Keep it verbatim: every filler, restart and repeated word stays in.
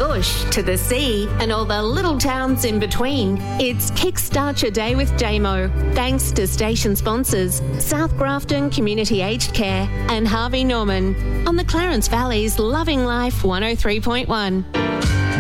bush to the sea and all the little towns in between. It's Kickstart Your Day with Damo. Thanks to station sponsors South Grafton Community Aged Care and Harvey Norman on the Clarence Valley's Loving Life one oh three point one.